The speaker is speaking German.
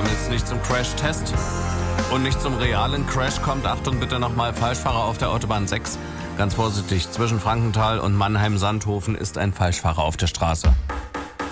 damit es nicht zum Crash-Test und nicht zum realen Crash kommt, Achtung bitte nochmal, Falschfahrer auf der Autobahn 6. Ganz vorsichtig, zwischen Frankenthal und Mannheim-Sandhofen ist ein Falschfahrer auf der Straße.